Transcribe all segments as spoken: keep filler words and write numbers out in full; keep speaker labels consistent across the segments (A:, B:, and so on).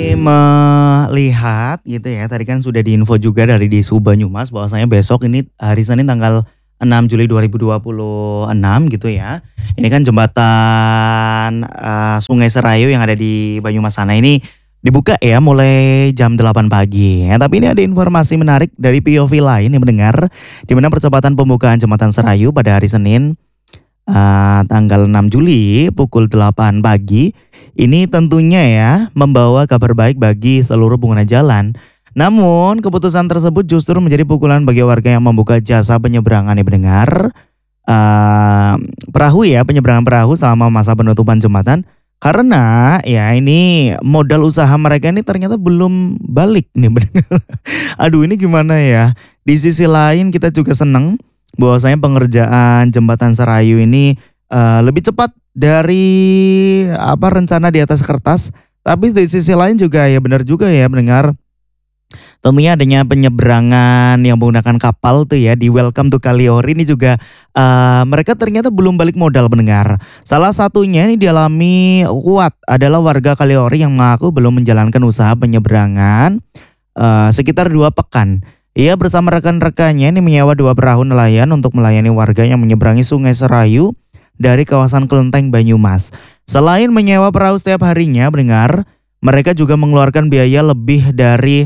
A: melihat gitu ya, tadi kan sudah diinfo juga dari di Sub Banyumas bahwasanya besok ini hari Senin tanggal enam Juli dua ribu dua puluh enam gitu ya. Ini kan jembatan, eee, Sungai Serayu yang ada di Banyumas sana ini dibuka ya mulai jam delapan pagi ya. Tapi ini ada informasi menarik dari P O V lain yang mendengar, di mana percepatan pembukaan jembatan Serayu pada hari Senin, eee, tanggal enam Juli pukul delapan pagi, ini tentunya ya membawa kabar baik bagi seluruh pengguna jalan. Namun keputusan tersebut justru menjadi pukulan bagi warga yang membuka jasa penyeberangan nih pendengar, eee, perahu ya, penyeberangan perahu selama masa penutupan jembatan. Karena ya ini modal usaha mereka ini ternyata belum balik nih pendengar. Aduh ini gimana ya, di sisi lain kita juga seneng bahwasanya pengerjaan jembatan Serayu ini, eee, lebih cepat dari apa, rencana di atas kertas. Tapi di sisi lain juga ya benar juga ya mendengar, tentunya adanya penyeberangan yang menggunakan kapal tuh ya di Welcome to Kaliori ini juga, eee, mereka ternyata belum balik modal pendengar. Salah satunya ini dialami kuat adalah warga Kaliori yang mengaku belum menjalankan usaha penyeberangan, eee, sekitar dua pekan. Ia bersama rekan-rekannya ini menyewa dua perahu nelayan untuk melayani warga yang menyeberangi Sungai Serayu dari kawasan Kelenteng Banyumas. Selain menyewa perahu setiap harinya pendengar, mereka juga mengeluarkan biaya lebih dari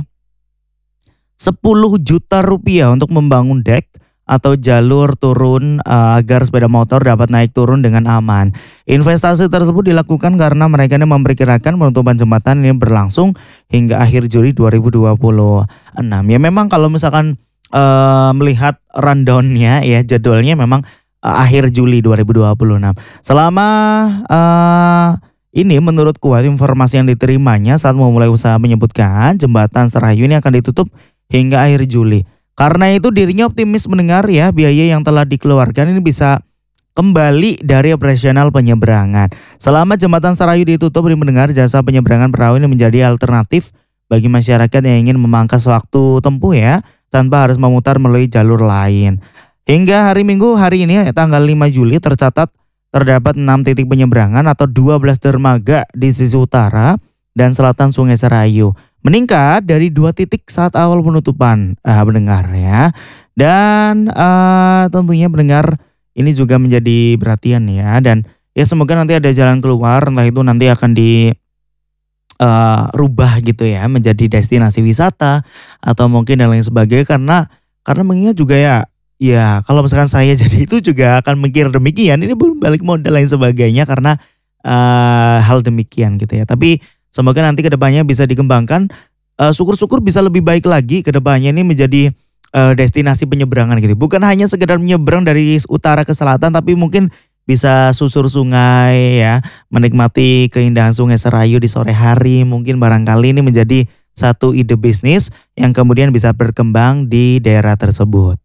A: sepuluh juta rupiah untuk membangun dek atau jalur turun, eee, agar sepeda motor dapat naik turun dengan aman. Investasi tersebut dilakukan karena mereka ini memperkirakan penutupan jembatan ini berlangsung hingga akhir Juli dua ribu dua puluh enam. Ya memang kalau misalkan, eee, melihat rundown-nya ya, jadwalnya memang, eee, akhir Juli dua ribu dua puluh enam. Selama, eee, ini menurut kuat informasi yang diterimanya saat memulai usaha menyebutkan jembatan Serayu ini akan ditutup hingga akhir Juli. Karena itu dirinya optimis mendengar ya biaya yang telah dikeluarkan ini bisa kembali dari operasional penyeberangan. Selama jembatan Serayu ditutup, ini mendengar jasa penyeberangan perahu ini menjadi alternatif bagi masyarakat yang ingin memangkas waktu tempuh ya, tanpa harus memutar melalui jalur lain. Hingga hari Minggu hari ini tanggal lima Juli tercatat terdapat enam titik penyeberangan atau dua belas dermaga di sisi utara dan selatan Sungai Serayu. Meningkat dari dua titik saat awal penutupan, eee, pendengar ya. Dan, eee, tentunya pendengar ini juga menjadi perhatian ya, dan ya semoga nanti ada jalan keluar, entah itu nanti akan di, eee, rubah gitu ya menjadi destinasi wisata atau mungkin dan lain sebagainya, karena karena mengingat juga ya, ya kalau misalkan saya jadi itu juga akan mikir demikian, ini belum balik modal lain sebagainya karena, eee, hal demikian gitu ya. Tapi semoga nanti ke depannya bisa dikembangkan, eee, syukur-syukur bisa lebih baik lagi ke depannya ini menjadi, eee, destinasi penyeberangan gitu. Bukan hanya sekedar menyeberang dari utara ke selatan, tapi mungkin bisa susur sungai ya, menikmati keindahan Sungai Serayu di sore hari. Mungkin barangkali ini menjadi satu ide bisnis yang kemudian bisa berkembang di daerah tersebut.